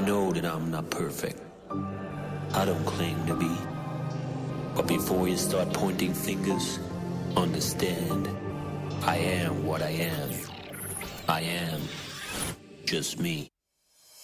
know that I'm not perfect. I don't claim to be. But before you start pointing fingers, understand, I am what I am. I am just me.